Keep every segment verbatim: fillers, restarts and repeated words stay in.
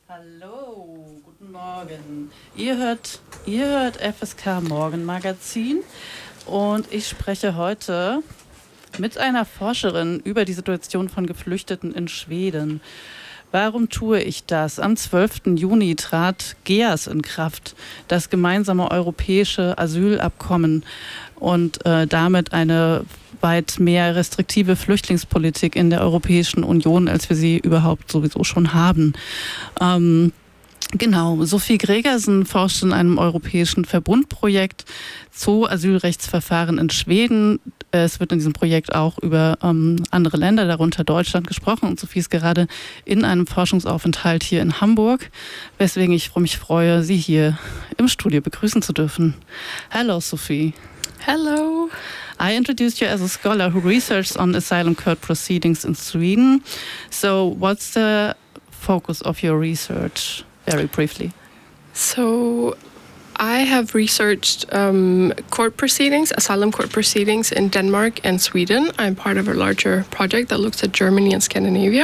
Hallo, guten Morgen. Ihr hört, ihr hört F S K Morgenmagazin und ich spreche heute mit einer Forscherin über die Situation von Geflüchteten in Schweden. Warum tue ich das? Am zwölften Juni trat G E A S in Kraft, das gemeinsame europäische Asylabkommen und äh, damit eine weit mehr restriktive Flüchtlingspolitik in der Europäischen Union, als wir sie überhaupt sowieso schon haben. Ähm, Genau, Sophie Gregersen forscht in einem europäischen Verbundprojekt zu Asylrechtsverfahren in Schweden. Es wird in diesem Projekt auch über ähm, andere Länder, darunter Deutschland, gesprochen. Und Sophie ist gerade in einem Forschungsaufenthalt hier in Hamburg, weswegen ich mich freue, Sie hier im Studio begrüßen zu dürfen. Hello, Sophie. Hello. I introduced you as a scholar who researched on asylum court proceedings in Sweden. So what's the focus of your research? Very briefly. So, I have researched um, court proceedings, asylum court proceedings in Denmark and Sweden. I'm part of a larger project that looks at Germany and Scandinavia.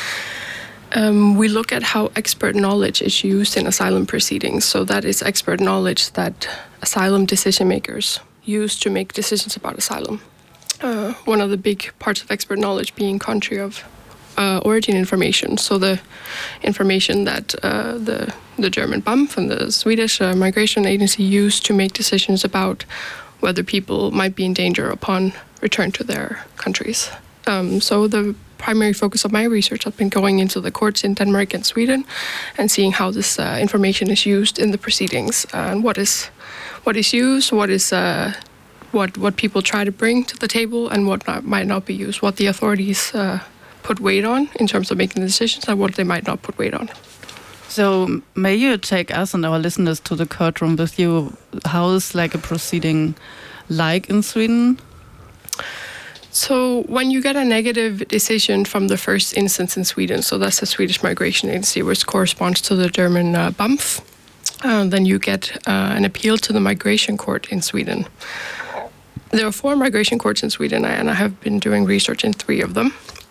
Um, we look at how expert knowledge is used in asylum proceedings. So that is expert knowledge that asylum decision makers use to make decisions about asylum. Uh, one of the big parts of expert knowledge being country of Uh, origin information, so the information that uh, the the German B A M F and the Swedish uh, Migration Agency use to make decisions about whether people might be in danger upon return to their countries. Um, so the primary focus of my research has been going into the courts in Denmark and Sweden and seeing how this uh, information is used in the proceedings uh, and what is what is used, what is uh, what what people try to bring to the table, and what not, might not be used, what the authorities Uh, put weight on in terms of making the decisions and what they might not put weight on. So may you take us and our listeners to the courtroom with you? How is like a proceeding like in Sweden? So when you get a negative decision from the first instance in Sweden, so that's the Swedish Migration Agency, which corresponds to the German uh, B A M F, uh, then you get uh, an appeal to the migration court in Sweden. There are four migration courts in Sweden, and I have been doing research in three of them.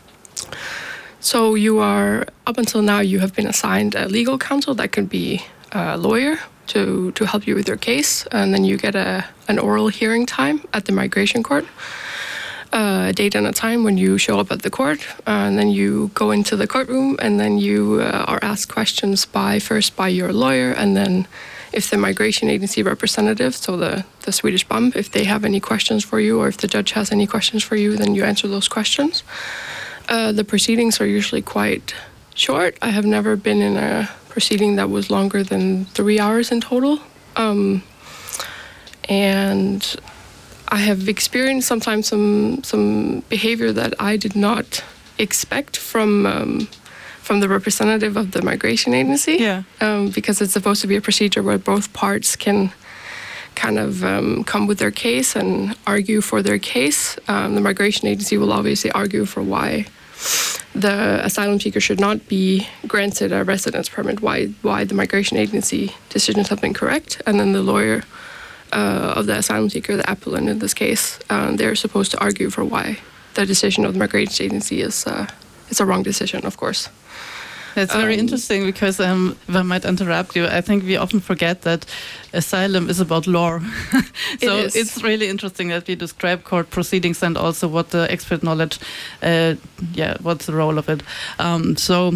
So you are, up until now, you have been assigned a legal counsel that can be a lawyer to, to help you with your case. And then you get a an oral hearing time at the migration court, uh, a date and a time when you show up at the court. Uh, and then you go into the courtroom, and then you uh, are asked questions by first by your lawyer, and then if the migration agency representative, so the, the Swedish B A M F, if they have any questions for you, or if the judge has any questions for you, then you answer those questions. Uh, the proceedings are usually quite short. I have never been in a proceeding that was longer than three hours in total. Um, and I have experienced sometimes some some behavior that I did not expect from um, from the representative of the migration agency. Yeah. Um, because it's supposed to be a procedure where both parts can kind of um, come with their case and argue for their case. Um, the migration agency will obviously argue for why the asylum seeker should not be granted a residence permit, why why the migration agency decisions have been correct, and then the lawyer uh, of the asylum seeker, the appellant in this case, um, they're supposed to argue for why the decision of the migration agency is uh, is a wrong decision, of course. That's very Um, interesting because, um, if I might interrupt you, I think we often forget that asylum is about law. So It is. it's really interesting that we describe court proceedings and also what the expert knowledge, uh, yeah, what's the role of it. Um, so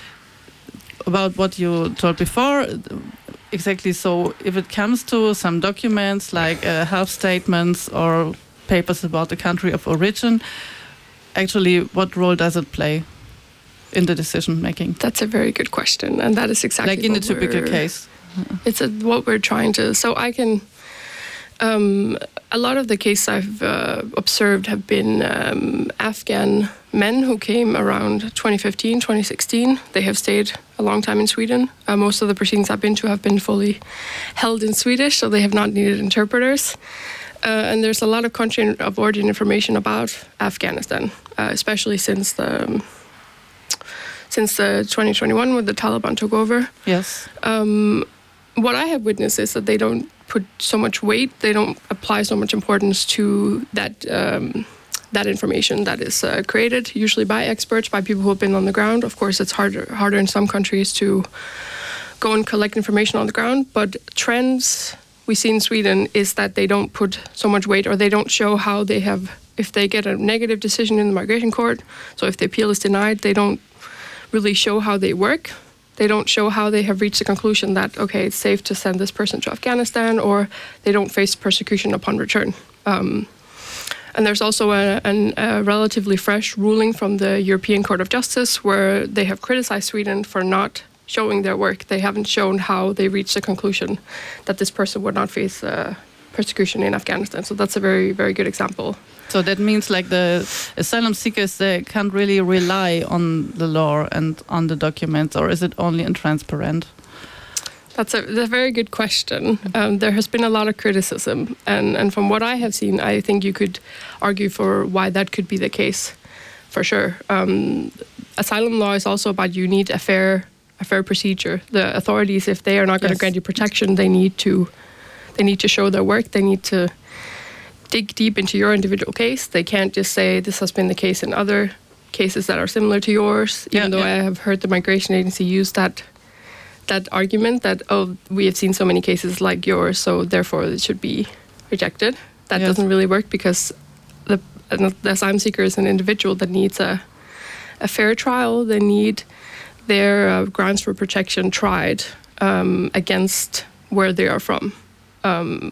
about what you told before, exactly. So if it comes to some documents like uh, health statements or papers about the country of origin, actually, what role does it play in the decision making? That's a very good question, and that is exactly like in a what typical we're- case. It's a, what we're trying to. So I can. Um, a lot of the cases I've uh, observed have been um, Afghan men who came around twenty fifteen, twenty sixteen. They have stayed a long time in Sweden. Uh, most of the proceedings I've been to have been fully held in Swedish, so they have not needed interpreters. Uh, and there's a lot of country of origin information about Afghanistan, uh, especially since the um, since the twenty twenty-one when the Taliban took over. Yes. Um, what I have witnessed is that they don't put so much weight, they don't apply so much importance to that um, that information that is uh, created, usually by experts, by people who have been on the ground. Of course, it's harder harder in some countries to go and collect information on the ground, but trends we see in Sweden is that they don't put so much weight, or they don't show how they have, if they get a negative decision in the migration court, so if the appeal is denied, they don't really show how they work. They don't show how they have reached the conclusion that, okay, it's safe to send this person to Afghanistan, or they don't face persecution upon return. Um, and there's also a, an, a relatively fresh ruling from the European Court of Justice where they have criticized Sweden for not showing their work. They haven't shown how they reached the conclusion that this person would not face uh, persecution in Afghanistan. So that's a very, very good example. So that means like the asylum seekers, they can't really rely on the law and on the documents, or is it only intransparent? That's a, that's a very good question. Um, there has been a lot of criticism, and, and from what I have seen, I think you could argue for why that could be the case, for sure. Um, asylum law is also about you need a fair a fair procedure. The authorities, if they are not going to yes. grant you protection, they need to they need to show their work. They need to dig deep into your individual case. They can't just say this has been the case in other cases that are similar to yours, even yeah, though yeah. I have heard the migration agency use that that argument that, oh, we have seen so many cases like yours, so therefore it should be rejected. That yes. doesn't really work, because the, the asylum seeker is an individual that needs a, a fair trial. They need their uh, grounds for protection tried um, against where they are from. Um,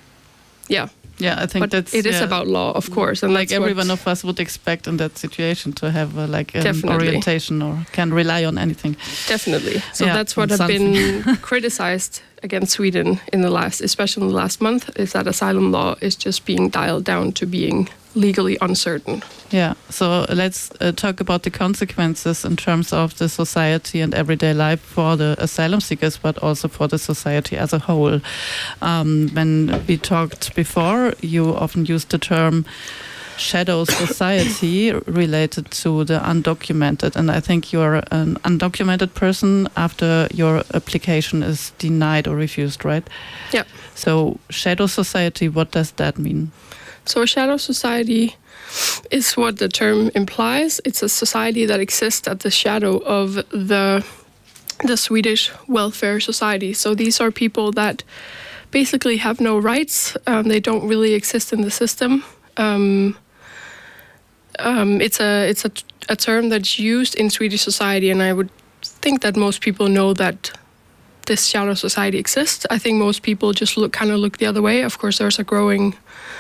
yeah. Yeah, I think but that's... It is yeah. about law, of course. And like every what, one of us would expect in that situation to have uh, like an Definitely. orientation or can rely on anything. Definitely. So yeah, that's what has been criticized against Sweden in the last, especially in the last month, is that asylum law is just being dialed down to being legally uncertain. Yeah, so let's uh, talk about the consequences in terms of the society and everyday life for the asylum seekers, but also for the society as a whole. Um, when we talked before, you often used the term shadow society related to the undocumented, and I think you're an undocumented person after your application is denied or refused, right? Yeah. So shadow society, what does that mean? So a shadow society is what the term implies. It's a society that exists at the shadow of the the Swedish welfare society. So these are people that basically have no rights. Um, they don't really exist in the system. Um, um, it's a it's a, a term that's used in Swedish society, and I would think that most people know that this shadow society exists. I think most people just look kind of look the other way. Of course, there's a growing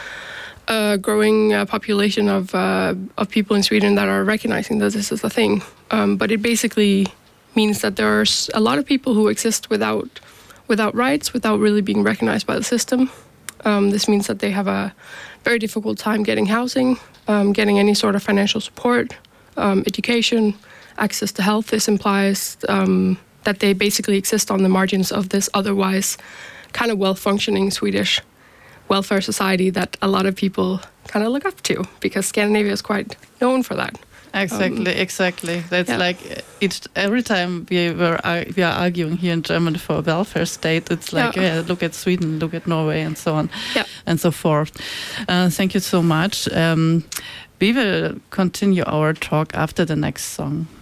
a growing uh, population of uh, of people in Sweden that are recognizing that this is a thing. Um, but it basically means that there's a lot of people who exist without without rights, without really being recognized by the system. Um, this means that they have a very difficult time getting housing, um, getting any sort of financial support, um, education, access to health. This implies um, that they basically exist on the margins of this otherwise kind of well-functioning Swedish welfare society that a lot of people kind of look up to, because Scandinavia is quite known for that. Exactly, um, exactly. That's yeah. like each every time we were uh, we are arguing here in Germany for a welfare state. It's like yeah. yeah, look at Sweden, look at Norway, and so on, yeah. and so forth. Uh, thank you so much. Um, we will continue our talk after the next song.